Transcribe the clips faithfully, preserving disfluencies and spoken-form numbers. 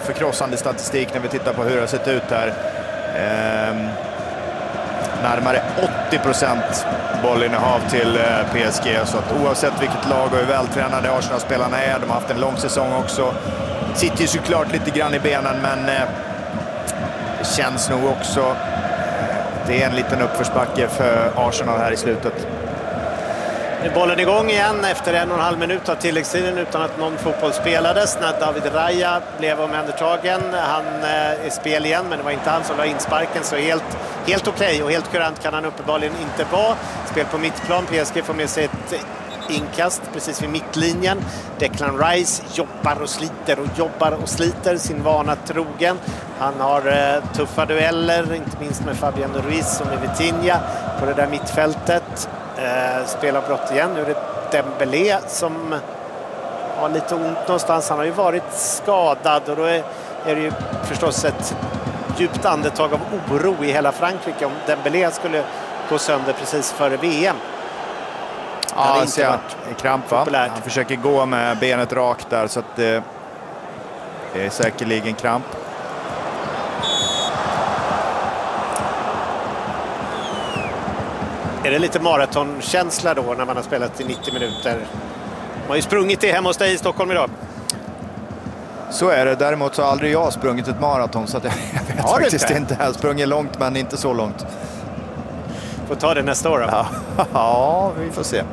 förkrossande statistik när vi tittar på hur det har sett ut här. Ehm, närmare åttio procent bollinnehav till eh, P S G, så att oavsett vilket lag och hur vältränade Arsenal-spelarna är, de har haft en lång säsong också. Sitter ju såklart lite grann i benen, men eh, det känns nog också eh, det är en liten uppförsbacke för Arsenal här i slutet. Nu är bollen igång igen efter en och en halv minut av tilläggstiden utan att någon fotboll spelades. När David Raya blev omhändertagen. Han är i spel igen, men det var inte han som la in sparken, så helt, helt okej okay och helt kurant kan han uppenbarligen inte vara. Spel på mittplan, P S G får med sig ett inkast precis vid mittlinjen. Declan Rice jobbar och sliter och jobbar och sliter, sin vana trogen. Han har eh, tuffa dueller, inte minst med Fabian Ruiz och med Vitinha på det där mittfältet. Eh, spelar brott igen. Nu är det Dembélé som har lite ont någonstans. Han har ju varit skadad och då är, är det ju förstås ett djupt andetag av oro i hela Frankrike om Dembélé skulle gå sönder precis före V M. Ja, jag ser kramp, va? Han försöker gå med benet rakt där, så att det är säkerligen kramp. Är det lite maratonkänsla då när man har spelat i nittio minuter? Man har ju sprungit det hemma hos dig i Stockholm idag. Så är det. Däremot så har aldrig jag sprungit ett maraton, så att jag, jag vet har faktiskt inte. Jag har sprungit långt, men inte så långt. Får ta det nästa år då. Ja, ja, vi får se.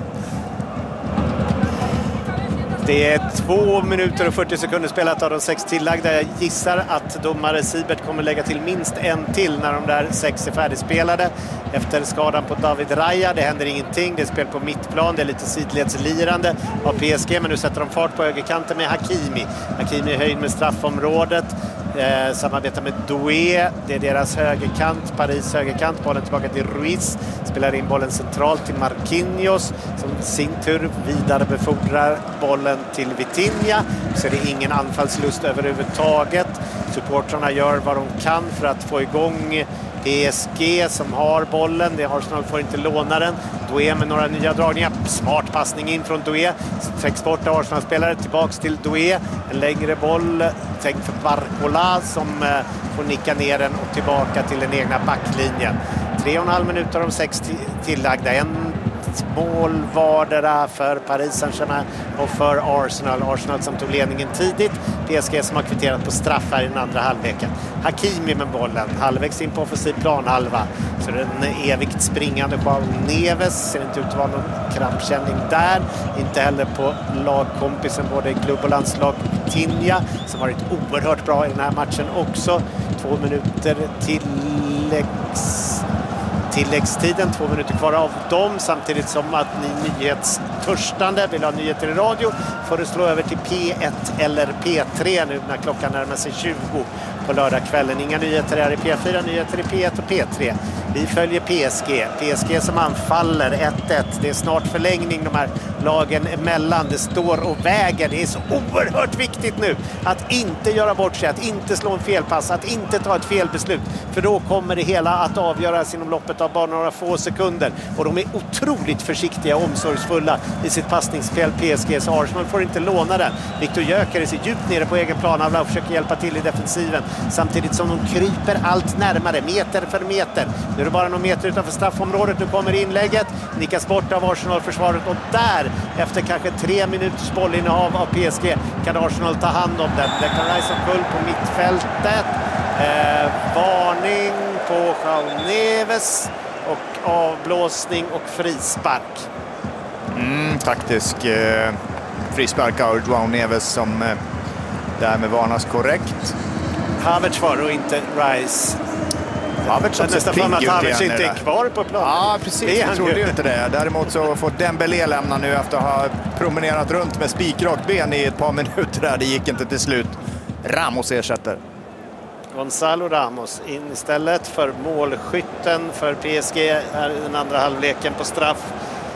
Det är två minuter och fyrtio sekunder spelat av de sex tillagda. Jag gissar att domare Siebert kommer lägga till minst en till när de där sex är färdigspelade. Efter skadan på David Raya, det händer ingenting. Det är spel på mittplan, det är lite sidledslirande av P S G, men nu sätter de fart på högerkanten med Hakimi. Hakimi är höjd med straffområdet. Eh, samarbetar med Doué, det är deras högerkant, Paris högerkant. Bollen tillbaka till Ruiz, spelar in bollen centralt till Marquinhos som sin tur vidare befordrar bollen till Vitinha. Så är det ingen anfallslust överhuvudtaget. Supportrarna gör vad de kan för att få igång P S G som har bollen. Det Arsenal får inte låna den. Doué med några nya dragningar. Smart passning in från Doué. Täcks bort av Arsenal-spelare. Tillbaks till Doué. En längre boll. Tänkt för Barcola som eh, får nicka ner den och tillbaka till den egna backlinjen. Tre och en halv minuter om sex tillagda. En mål vardera för Paris Saint-Germain och för Arsenal. Arsenal som tog ledningen tidigt. P S G som har kvitterat på straffar i den andra halvleken. Hakimi med bollen. Halvvägs in på offensiv planhalva. Så det är en evigt springande João Neves. Ser inte ut att vara någon krampkänning där. Inte heller på lagkompisen både i klubb och landslag Vitinha som varit oerhört bra i den här matchen också. Två minuter tilläggs... tilläggstiden, två minuter kvar av dem, samtidigt som att ni nyhetstörstande vill ha nyheter i radio får du slå över till P ett eller P tre nu när klockan närmar sig tjugo på lördagskvällen. Inga nyheter här i P fyra, nyheter i P ett och P tre. Vi följer P S G. P S G som anfaller ett ett. Det är snart förlängning de här lagen emellan. Det står och väger. Det är så oerhört viktigt nu att inte göra bort sig, att inte slå en felpass, att inte ta ett felbeslut. För då kommer det hela att avgöras inom loppet av bara några få sekunder. Och de är otroligt försiktiga och omsorgsfulla i sitt passningsspel P S G. Så Arsenal får inte låna den. Viktor Gyökeres är djupt nere på egen plan och försöker hjälpa till i defensiven. Samtidigt som de kryper allt närmare, meter för meter. Nu är det bara någon meter utanför straffområdet. Nu kommer inlägget. Nickas bort av Arsenal-försvaret. Och där, efter kanske tre minuters bollinnehav av P S G, kan Arsenal ta hand om den. Declan Rice omkull på mittfältet. Eh, varning på João Neves. Och avblåsning och frispark. Mm, taktisk eh, frispark av João Neves som eh, därmed varnas korrekt. Havertz var och inte Rice. Havertz som nästan för att Havertz inte är kvar på plan. Ja, precis. Jag trodde ju inte det. Däremot så får Dembélé lämna nu efter att ha promenerat runt med spikrakt ben i ett par minuter där. Det gick inte till slut. Ramos ersätter. Gonzalo Ramos in istället för målskytten för P S G här i den andra halvleken på straff.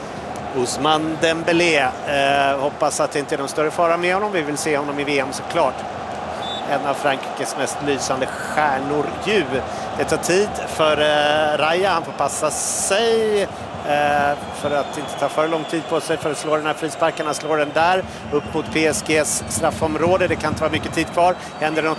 Ousmane Dembélé. Eh, hoppas att det inte är någon större fara med honom. Vi vill se honom i V M såklart. En av Frankrikes mest lysande stjärnor ju. Det tar tid för eh, Raya. Han får passa sig eh, för att inte ta för lång tid på sig för att slå den här frisparken. Han slår den där upp mot P S Gs straffområde. Det kan inte vara mycket tid kvar. Händer det något